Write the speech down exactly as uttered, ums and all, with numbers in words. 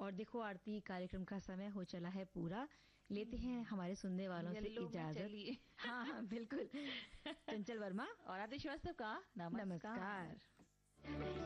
और देखो आरती, कार्यक्रम का समय हो चला है पूरा, लेते हैं हमारे सुनने वालों से इजाजत। हाँ हाँ बिल्कुल। चंचल वर्मा और आरती श्रीवास्तव का नमस्कार, नमस्कार।